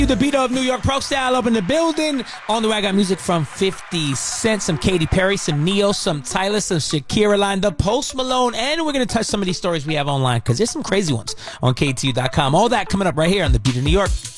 The beat of New York Pro Style up in the building. On the way, I got music from 50 Cent, some Katy Perry, some Neo, some Tyler, some Shakira lined up, Post Malone, and we're going to touch some of these stories we have online because there's some crazy ones on KTU.com. All that coming up right here on The Beat of New York.